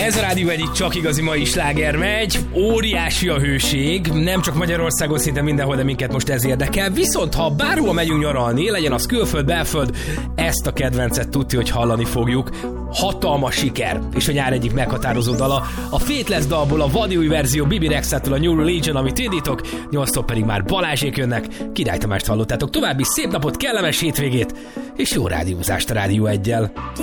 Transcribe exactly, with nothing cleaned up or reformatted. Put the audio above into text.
Ez a Rádió egyik csak igazi mai sláger megy, óriási a hőség, nem csak Magyarországon, szinte mindenhol, de minket most ez érdekel. Viszont ha bárhol megyünk nyaralni, legyen az külföld, belföld, ezt a kedvencet tudti, hogy hallani fogjuk. Hatalmas siker, és a nyár egyik meghatározó dala. A Faithless dalból a vadi új verzió Bibi Rexha-től a New Religion, amit indítok, nyolctól pedig már Balázsék jönnek. Király Tamást hallottátok. További szép napot, kellemes hétvégét, és jó rádiózást a Rádió egyel.